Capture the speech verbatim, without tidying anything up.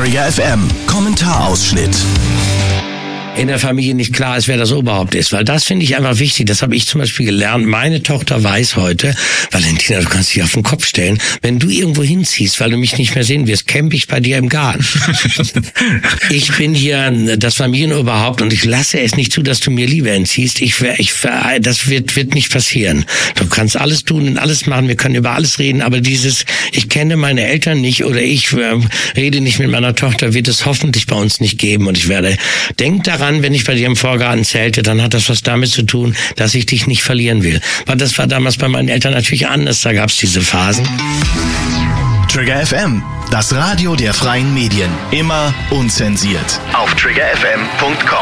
Trigger F M, Kommentarausschnitt. In der Familie nicht klar ist, wer das Oberhaupt ist. Weil das finde ich einfach wichtig. Das habe ich zum Beispiel gelernt. Meine Tochter weiß heute, Valentina, du kannst dich auf den Kopf stellen, wenn du irgendwo hinziehst, weil du mich nicht mehr sehen wirst, camp ich bei dir im Garten. Ich bin hier das Familienoberhaupt und ich lasse es nicht zu, dass du mir Liebe entziehst. Ich, ich, das wird, wird nicht passieren. Du kannst alles tun und alles machen. Wir können über alles reden. Aber dieses, ich kenne meine Eltern nicht oder ich äh, rede nicht mit meiner Tochter, wird es hoffentlich bei uns nicht geben. Und ich werde, denk daran, wenn ich bei dir im Vorgarten zelte, dann hat das was damit zu tun, dass ich dich nicht verlieren will. Weil das war damals bei meinen Eltern natürlich anders, da gab es diese Phasen. Trigger F M, das Radio der freien Medien. Immer unzensiert. Auf trigger f m punkt com.